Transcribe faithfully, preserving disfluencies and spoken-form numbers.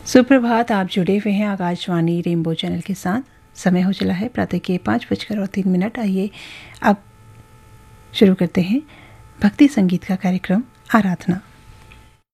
सुप्रभात, आप जुड़े हुए हैं आकाशवाणी रेनबो चैनल के साथ। समय हो चला है प्रातः के पाँच बजकर और तीन मिनट। आइए अब शुरू करते हैं भक्ति संगीत का कार्यक्रम आराधना।